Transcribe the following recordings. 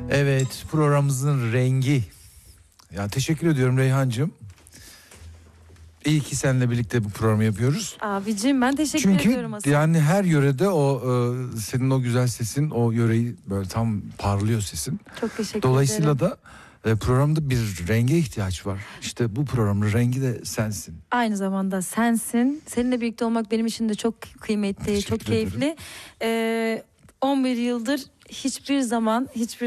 Evet, programımızın rengi. Ya teşekkür ediyorum Reyhancığım. İyi ki seninle birlikte bu programı yapıyoruz. Abicim ben teşekkür ediyorum Çünkü yani her yörede o senin o güzel sesin o yöreyi böyle tam parlıyor sesin. Çok teşekkür Dolayısıyla ederim. da programda bir renge ihtiyaç var. İşte bu programın rengi de sensin. Aynı zamanda sensin. Seninle birlikte olmak benim için de çok kıymetli, Teşekkür çok keyifli. 11 yıldır hiçbir zaman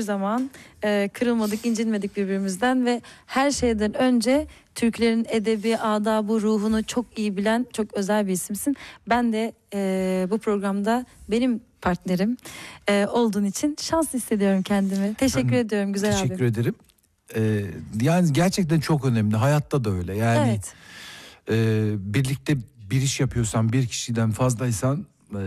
kırılmadık, incinmedik birbirimizden ve her şeyden önce Türklerin edebi, adabı, ruhunu çok iyi bilen çok özel bir isimsin. Ben de bu programda benim partnerim olduğun için şanslı hissediyorum kendimi. Teşekkür ediyorum güzel abim. Teşekkür ederim. Yani gerçekten çok önemli. Hayatta da öyle. Yani Evet. Birlikte bir iş yapıyorsan, bir kişiden fazlaysan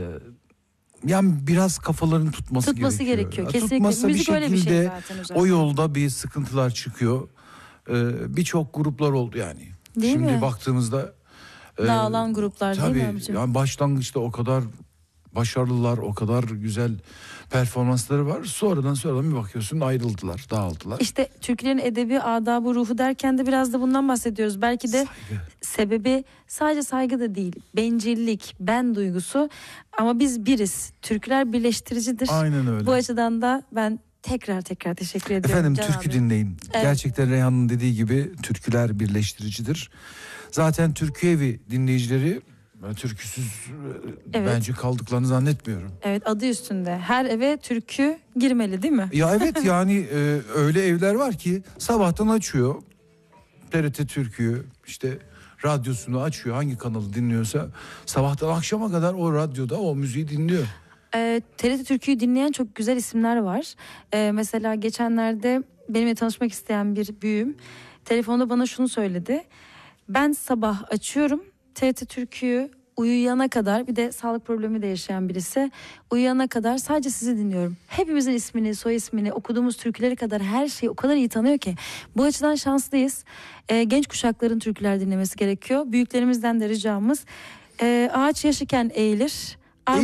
yani biraz kafaların tutması gerekiyor. Kesinlikle. Tutmazsa Müzik bir öyle bir şey şekilde zaten özellikle. o yolda bir sıkıntılar çıkıyor. Birçok gruplar oldu yani. Değil Şimdi mi? baktığımızda Dağılan gruplar değil mi tabii abicim? yani başlangıçta o kadar başarılılar, o kadar güzel performansları var. Sonradan bir bakıyorsun ayrıldılar, dağıldılar. İşte Türklerin edebi, adabı, ruhu derken de biraz da bundan bahsediyoruz. Belki de sebebi sadece saygı da değil. Bencillik, ben duygusu. Ama biz biriz. Türkler birleştiricidir. Aynen öyle. Bu açıdan da ben tekrar teşekkür ediyorum. Efendim Can türkü abi. dinleyin. Evet. Gerçekten Reyhan'ın dediği gibi türküler birleştiricidir. Zaten Türkü Evi dinleyicileri türküsüz Evet. bence kaldıklarını zannetmiyorum. Evet, adı üstünde. Her eve türkü girmeli değil mi? Ya evet yani öyle evler var ki sabahtan açıyor TRT Türkü'yü, işte radyosunu açıyor, hangi kanalı dinliyorsa sabahtan akşama kadar o radyoda o müziği dinliyor. TRT Türkü'yü dinleyen çok güzel isimler var. Mesela geçenlerde benimle tanışmak isteyen bir büyüğüm telefonda bana şunu söyledi. Ben sabah açıyorum TRT Türkü'yü, uyuyana kadar, bir de sağlık problemi de yaşayan birisi, uyuyana kadar sadece sizi dinliyorum. Hepimizin ismini, soy ismini, okuduğumuz türküleri kadar her şeyi o kadar iyi tanıyor ki. Bu açıdan şanslıyız. Genç kuşakların türküler dinlemesi gerekiyor. Büyüklerimizden de ricamız ağaç yaşıken eğilir.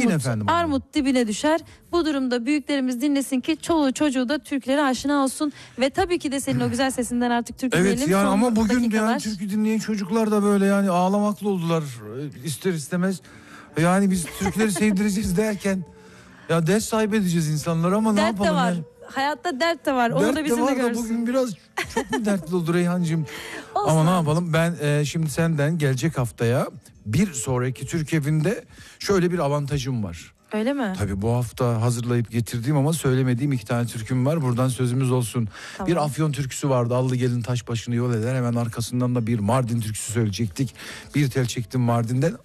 Armut dibine düşer. Bu durumda büyüklerimiz dinlesin ki çoluğu çocuğu da türkülere aşina olsun. Ve tabii ki de senin o güzel sesinden artık türkü Evet dinleyelim. yani Son ama bugün dakikalar. yani türkü dinleyen çocuklar da böyle yani ağlamaklı oldular ister istemez. Yani biz türküleri sevdireceğiz derken ya ders sahibi edeceğiz insanları ama ne Dert yapalım de var. yani. Hayatta dert de var. Onu Dert da bizim de var de da görsün. bugün biraz çok mu dertli oldu Reyhancığım? Olsun Ama ne abi. yapalım, ben şimdi senden gelecek haftaya bir sonraki Türk Evi'nde şöyle bir avantajım var. Öyle mi? Tabii bu hafta hazırlayıp getirdiğim ama söylemediğim 2 tane türküm var. Buradan sözümüz olsun. Tamam. Bir Afyon türküsü vardı. Allı gelin taş başını yol eder. Hemen arkasından da bir Mardin türküsü söyleyecektik. Bir tel çektim Mardin'den.